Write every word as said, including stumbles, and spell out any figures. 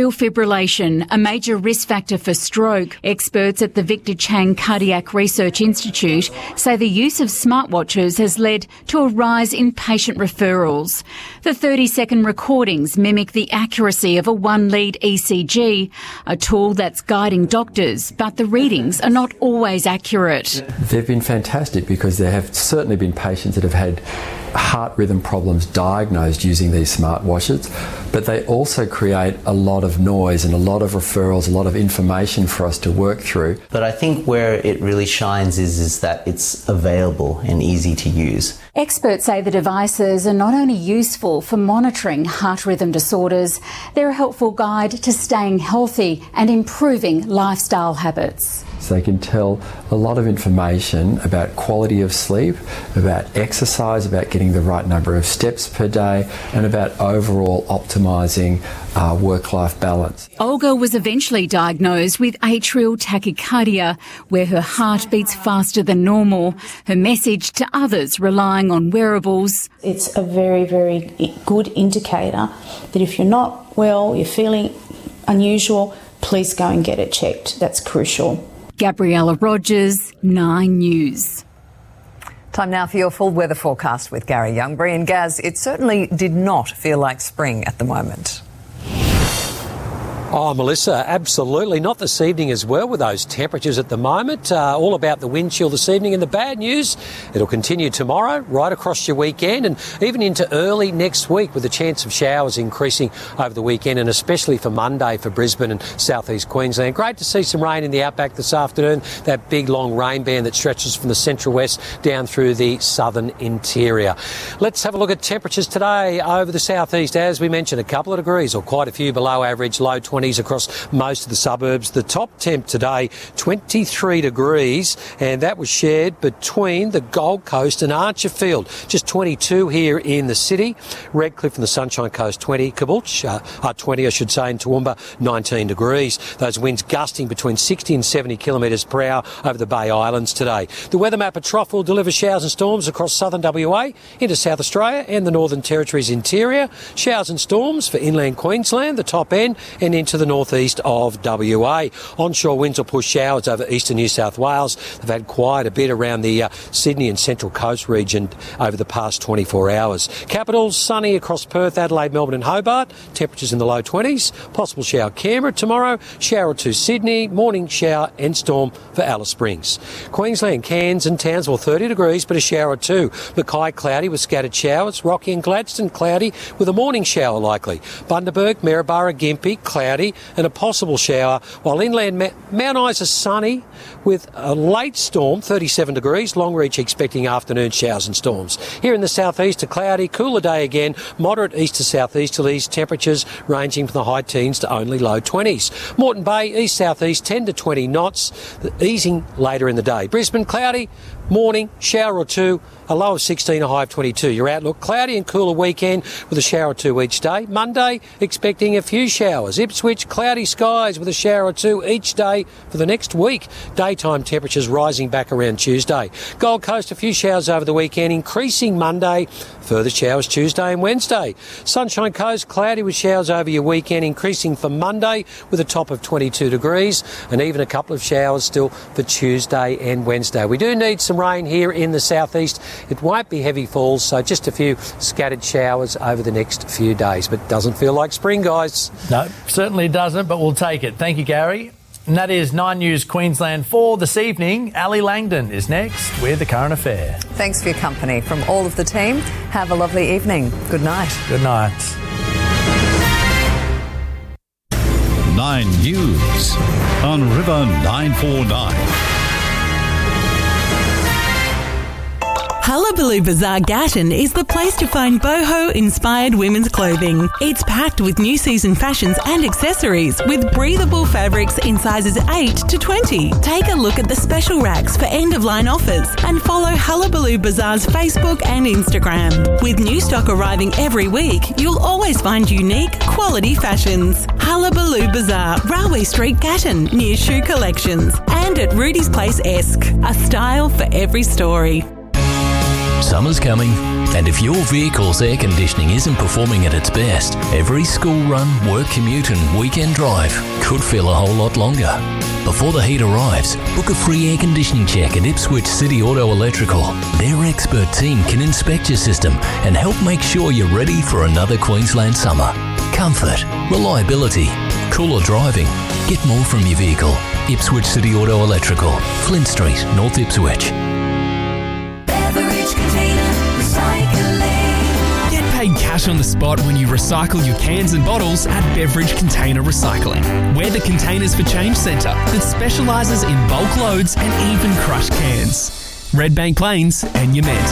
Atrial fibrillation, a major risk factor for stroke. Experts at the Victor Chang Cardiac Research Institute say the use of smartwatches has led to a rise in patient referrals. The thirty-second recordings mimic the accuracy of a one-lead E C G, a tool that's guiding doctors, but the readings are not always accurate. They've been fantastic because there have certainly been patients that have had heart rhythm problems diagnosed using these smartwatches, but they also create a lot of noise and a lot of referrals, a lot of information for us to work through. But I think where it really shines is, is that it's available and easy to use. Experts say the devices are not only useful for monitoring heart rhythm disorders, they're a helpful guide to staying healthy and improving lifestyle habits. So they can tell a lot of information about quality of sleep, about exercise, about getting the right number of steps per day, and about overall optimising uh, work-life balance. Olga was eventually diagnosed with atrial tachycardia, where her heart beats faster than normal. Her message to others relying on wearables: it's a very, very good indicator that if you're not well, you're feeling unusual, please go and get it checked. That's crucial. Gabriella Rogers, Nine News. Time now for your full weather forecast with Gary Youngbury. And Gaz, it certainly did not feel like spring at the moment. Oh, Melissa, absolutely. Not this evening as well with those temperatures at the moment. Uh, all about the wind chill this evening. And the bad news, it'll continue tomorrow, right across your weekend and even into early next week with the chance of showers increasing over the weekend and especially for Monday for Brisbane and southeast Queensland. Great to see some rain in the outback this afternoon. That big long rain band that stretches from the central west down through the southern interior. Let's have a look at temperatures today over the southeast. As we mentioned, a couple of degrees or quite a few below average, low twenties across most of the suburbs. The top temp today, twenty-three degrees, and that was shared between the Gold Coast and Archerfield. Just twenty-two here in the city. Redcliffe and the Sunshine Coast, twenty. Caboolture, uh, twenty, I should say, in Toowoomba, nineteen degrees. Those winds gusting between sixty and seventy kilometres per hour over the Bay Islands today. The weather map at Trough will deliver showers and storms across southern W A into South Australia and the Northern Territory's interior. Showers and storms for inland Queensland, the top end, and into the northeast of W A. Onshore winds will push showers over eastern New South Wales. They've had quite a bit around the uh, Sydney and Central Coast region over the past twenty-four hours. Capitals, sunny across Perth, Adelaide, Melbourne and Hobart. Temperatures in the low twenties. Possible shower Canberra tomorrow. Shower to Sydney. Morning shower and storm for Alice Springs. Queensland, Cairns and Townsville, thirty degrees, but a shower or two. Mackay, cloudy with scattered showers. Rocky and Gladstone, cloudy with a morning shower likely. Bundaberg, Maryborough, Gympie, cloudy and a possible shower, while inland Ma- Mount Isa sunny with a late storm, thirty-seven degrees. Longreach expecting afternoon showers and storms. Here in the southeast, a cloudy, cooler day again. Moderate east to southeasterlies. Temperatures ranging from the high teens to only low twenties. Moreton Bay, east southeast, ten to twenty knots, easing later in the day. Brisbane, cloudy, morning, shower or two, a low of sixteen, a high of twenty-two. Your outlook, cloudy and cooler weekend with a shower or two each day. Monday, expecting a few showers. Ipswich, cloudy skies with a shower or two each day for the next week. Daytime temperatures rising back around Tuesday. Gold Coast, a few showers over the weekend, increasing Monday. Further showers Tuesday and Wednesday. Sunshine Coast, cloudy with showers over your weekend, increasing for Monday with a top of twenty-two degrees and even a couple of showers still for Tuesday and Wednesday. We do need some rain here in the southeast. It won't be heavy falls, so just a few scattered showers over the next few days. But doesn't feel like spring, guys. No, certainly doesn't, but we'll take it. Thank you, Gary. And that is Nine News Queensland for this evening. Ali Langdon is next with the current affair. Thanks for your company from all of the team. Have a lovely evening. Good night. Good night. Nine News on River nine four nine. Hullabaloo Bazaar Gatton is the place to find boho-inspired women's clothing. It's packed with new season fashions and accessories with breathable fabrics in sizes eight to twenty. Take a look at the special racks for end-of-line offers and follow Hullabaloo Bazaar's Facebook and Instagram. With new stock arriving every week, you'll always find unique, quality fashions. Hullabaloo Bazaar, Railway Street, Gatton, near Shoe Collections. And at Rudy's Place Esk, a style for every story. Summer's coming. And if your vehicle's air conditioning isn't performing at its best, every school run, work commute and weekend drive could feel a whole lot longer. Before the heat arrives, book a free air conditioning check at Ipswich City Auto Electrical. Their expert team can inspect your system and help make sure you're ready for another Queensland summer. Comfort, reliability, cooler driving. Get more from your vehicle. Ipswich City Auto Electrical, Flint Street, North Ipswich. Beverage Container Recycling. Get paid cash on the spot when you recycle your cans and bottles at Beverage Container Recycling. We're the Containers for Change Centre that specialises in bulk loads and even crushed cans. Red Bank Plains and Yement.